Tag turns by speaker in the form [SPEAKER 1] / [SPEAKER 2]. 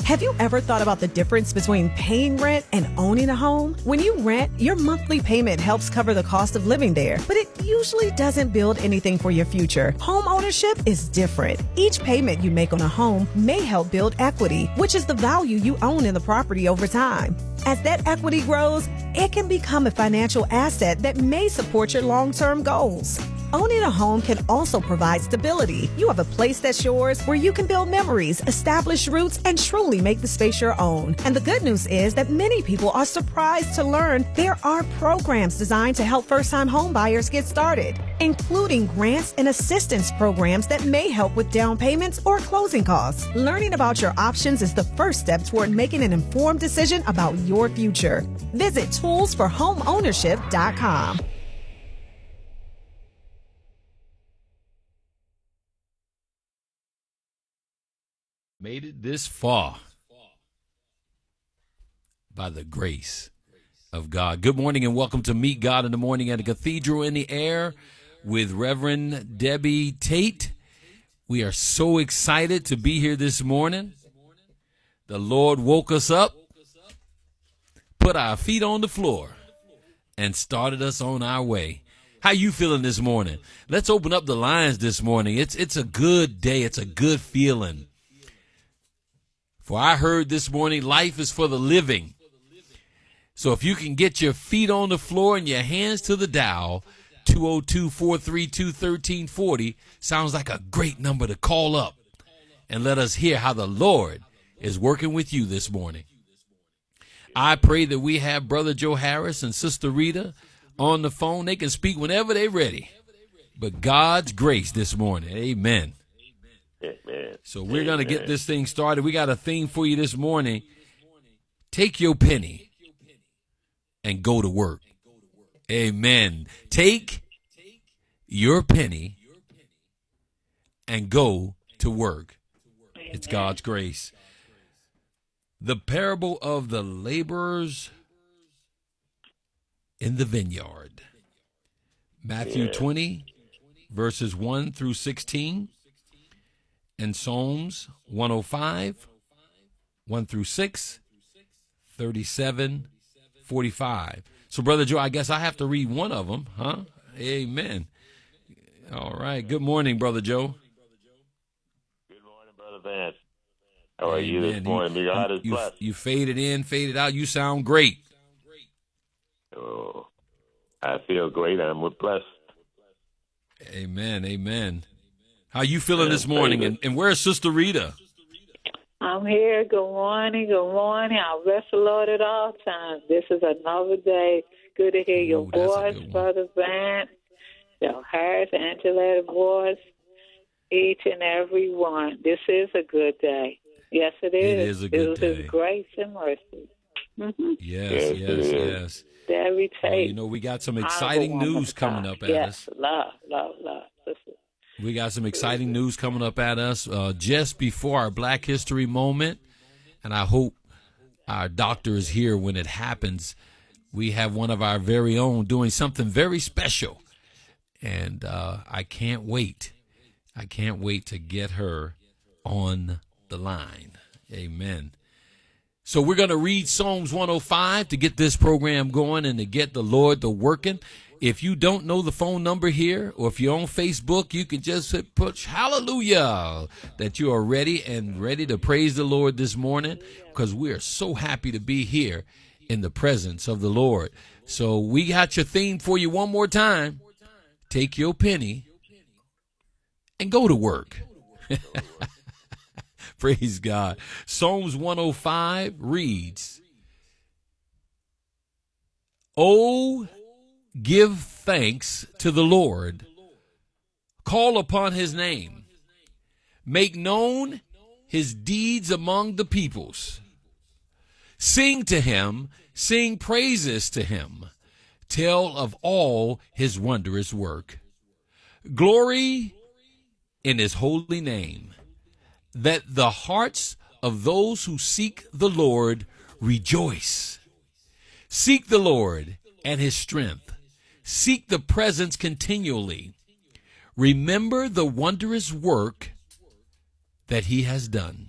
[SPEAKER 1] Have you ever thought about the difference between paying rent and owning a home? When you rent, your monthly payment helps cover the cost of living there, but it usually doesn't build anything for your future. Home ownership is different. Each payment you make on a home may help build equity, which is the value you own in the property over time. As that equity grows, it can become a financial asset that may support your long-term goals. Owning a home can also provide stability. You have a place that's yours where you can build memories, establish roots, and truly make the space your own. And the good news is that many people are surprised to learn there are programs designed to help first-time home buyers get started, including grants and assistance programs that may help with down payments or closing costs. Learning about your options is the first step toward making an informed decision about your future. Visit toolsforhomeownership.com.
[SPEAKER 2] Made it this far by the grace of God. Good morning and welcome to Meet God in the Morning at the Cathedral in the Air with Reverend Debbie Tate. We are so excited to be here this morning. The Lord woke us up, put our feet on the floor, and started us on our way. How you feeling this morning? Let's open up the lines this morning. It's a good day. It's a good feeling. For I heard this morning, life is for the living. So if you can get your feet on the floor and your hands to the dial, 202-432-1340 sounds like a great number to call up and let us hear how the Lord is working with you this morning. I pray that we have Brother Joe Harris and Sister Rita on the phone. They can speak whenever they're ready. But God's grace this morning. Amen.
[SPEAKER 3] Amen.
[SPEAKER 2] So we're going to get this thing started. We got a theme for you this morning. Take your penny and go to work. Amen. Take your penny and go to work. It's God's grace. The parable of the laborers in the vineyard. Matthew 20, verses 1 through 16. And Psalms 105, 1 through 6, 37, 45. So, Brother Joe, I guess I have to read one of them, huh? Amen. All right. Good morning, Brother Joe.
[SPEAKER 3] Good morning, Brother Vance. How are you this morning? God is blessed.
[SPEAKER 2] You faded in, faded out. You sound great.
[SPEAKER 3] Oh, I feel great. I'm blessed.
[SPEAKER 2] Amen, amen. How you feeling this morning? And where's Sister Rita?
[SPEAKER 4] I'm here. Good morning. Good morning. I bless the Lord at all times. This is another day. Good to hear your voice, Brother Vance, your Harris, Angela's voice, each and every one. This is a good day. Yes, it is.
[SPEAKER 2] It is a good day.
[SPEAKER 4] It is His grace and mercy. Mm-hmm.
[SPEAKER 2] Yes.
[SPEAKER 4] Debbie Tate.
[SPEAKER 2] You know, we got some exciting news coming up at us.
[SPEAKER 4] Love. Sister.
[SPEAKER 2] We got some exciting news coming up at us just before our Black History moment, and I hope our doctor is here when it happens. We have one of our very own doing something very special, and I can't wait. I can't wait to get her on the line. Amen. So we're going to read Psalms 105 to get this program going and to get the Lord to working. If you don't know the phone number here, or if you're on Facebook, you can just push hallelujah that you are ready to praise the Lord this morning, because we are so happy to be here in the presence of the Lord. So we got your theme for you one more time. Take your penny and go to work. Praise God. Psalms 105 reads, "Oh, give thanks to the Lord. Call upon his name. Make known his deeds among the peoples. Sing to him, sing praises to him. Tell of all his wondrous work. Glory in his holy name. That the hearts of those who seek the Lord rejoice. Seek the Lord and his strength. Seek the presence continually. Remember the wondrous work that he has done.